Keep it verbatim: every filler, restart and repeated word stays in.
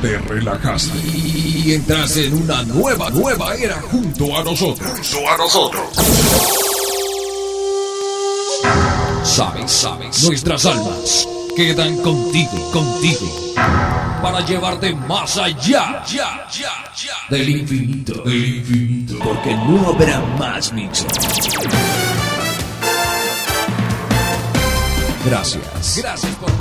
te relajaste y entraste en una nueva, nueva era junto a nosotros. Junto a nosotros. Sabes, sabes, nuestras almas quedan contigo, contigo, para llevarte más allá, ya, ya, ya, del infinito, del infinito, porque no habrá más mixos. Gracias, gracias por